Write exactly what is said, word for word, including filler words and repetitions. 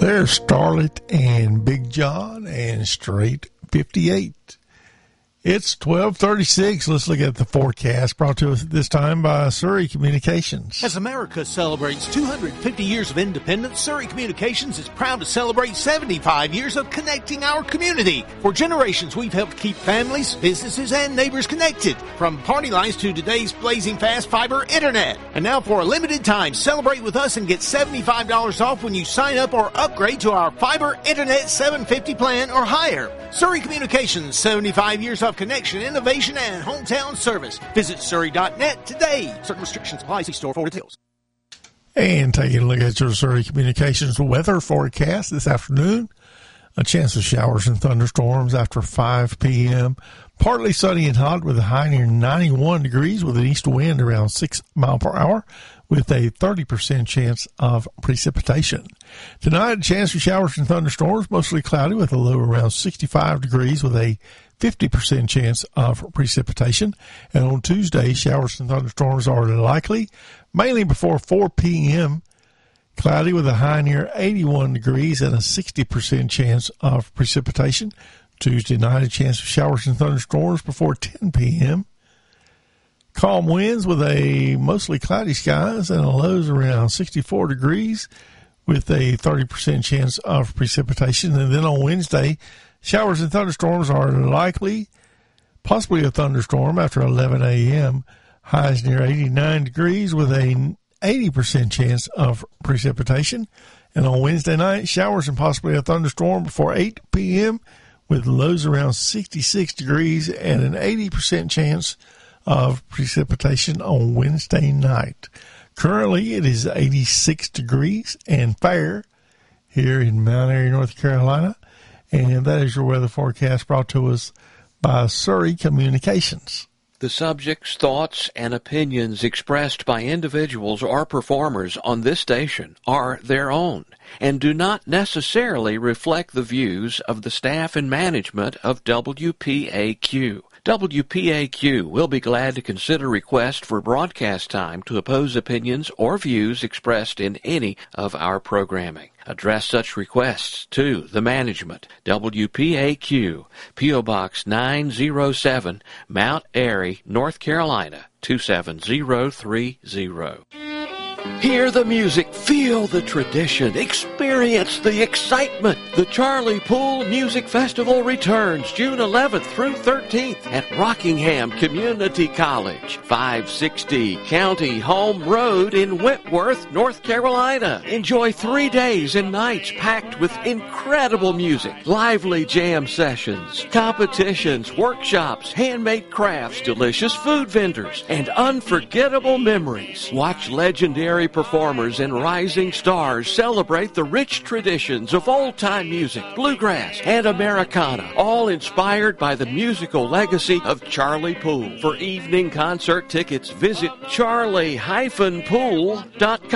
There's Starlet and Big John and Straight fifty-eight. It's twelve thirty-six. Let's look at the forecast brought to us this time by Surrey Communications. As America celebrates two hundred fifty years of independence, Surrey Communications is proud to celebrate seventy-five years of connecting our community. For generations, we've helped keep families, businesses, and neighbors connected. From party lines to today's blazing fast fiber internet. And now for a limited time, celebrate with us and get seventy-five dollars off when you sign up or upgrade to our fiber internet seven fifty plan or higher. Surrey Communications, seventy-five years of connection, innovation, and hometown service. Visit surrey dot net today. Certain restrictions apply. See store for details. And taking a look at your Surrey Communications weather forecast this afternoon. A chance of showers and thunderstorms after five p.m. Partly sunny and hot with a high near ninety-one degrees with an east wind around six miles per hour with a thirty percent chance of precipitation. Tonight, a chance of showers and thunderstorms, mostly cloudy with a low around sixty-five degrees with a fifty percent chance of precipitation. And on Tuesday, showers and thunderstorms are likely, mainly before four p.m., cloudy with a high near eighty-one degrees and a sixty percent chance of precipitation. Tuesday night, a chance of showers and thunderstorms before ten p.m. Calm winds with a mostly cloudy skies and a lows around sixty-four degrees with a thirty percent chance of precipitation. And then on Wednesday, showers and thunderstorms are likely, possibly a thunderstorm after eleven a.m. Highs near eighty-nine degrees with a eighty percent chance of precipitation. And on Wednesday night, showers and possibly a thunderstorm before eight p.m. with lows around sixty-six degrees and an eighty percent chance of precipitation on Wednesday night. Currently, it is eighty-six degrees and fair here in Mount Airy, North Carolina. And that is your weather forecast brought to us by Surrey Communications. The subjects, thoughts, and opinions expressed by individuals or performers on this station are their own and do not necessarily reflect the views of the staff and management of W P A Q. W P A Q will be glad to consider requests for broadcast time to oppose opinions or views expressed in any of our programming. Address such requests to the management, W P A Q, P O. Box nine oh seven, Mount Airy, North Carolina, two seven zero three zero. Hear the music, feel the tradition, experience the excitement. The Charlie Poole Music Festival returns June eleventh through thirteenth at Rockingham Community College, five sixty County Home Road in Whitworth, North Carolina. Enjoy three days and nights packed with incredible music, lively jam sessions, competitions, workshops, handmade crafts, delicious food vendors, and unforgettable memories. Watch legendary performers and rising stars celebrate the rich traditions of old-time music, bluegrass, and Americana, all inspired by the musical legacy of Charlie Poole. For evening concert tickets, visit charlie dash poole dot com.